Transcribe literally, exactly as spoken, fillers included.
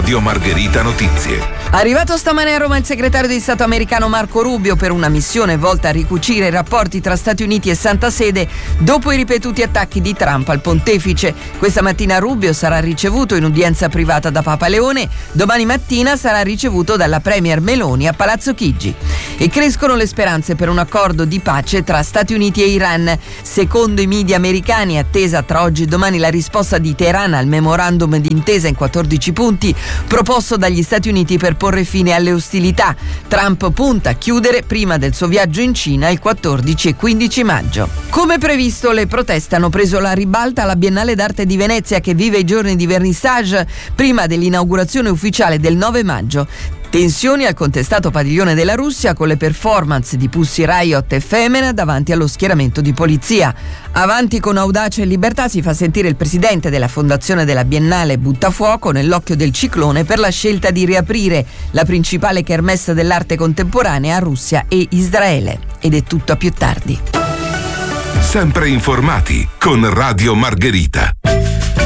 Radio Margherita Notizie. Arrivato stamane a Roma il segretario di Stato americano Marco Rubio per una missione volta a ricucire i rapporti tra Stati Uniti e Santa Sede dopo i ripetuti attacchi di Trump al pontefice. Questa mattina Rubio sarà ricevuto in udienza privata da Papa Leone, domani mattina sarà ricevuto dalla premier Meloni a Palazzo Chigi. E crescono le speranze per un accordo di pace tra Stati Uniti e Iran. Secondo i media americani è attesa tra oggi e domani la risposta di Teheran al memorandum d'intesa in quattordici punti proposto dagli Stati Uniti per porre fine alle ostilità. Trump punta a chiudere prima del suo viaggio in Cina il quattordici e quindici maggio. Come previsto, le proteste hanno preso la ribalta alla Biennale d'Arte di Venezia, che vive i giorni di vernissage prima dell'inaugurazione ufficiale del nove maggio. Tensioni al contestato padiglione della Russia con le performance di Pussy Riot e Femina davanti allo schieramento di polizia. Avanti con audacia e libertà si fa sentire il presidente della fondazione della Biennale Buttafuoco nell'occhio del ciclone per la scelta di riaprire la principale kermesse dell'arte contemporanea a Russia e Israele. Ed è tutto a più tardi. Sempre informati con Radio Margherita.